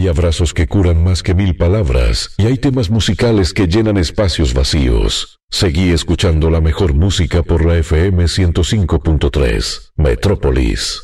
Hay abrazos que curan más que 1000 palabras y hay temas musicales que llenan espacios vacíos. Seguí escuchando la mejor música por la FM 105.3, Metrópolis.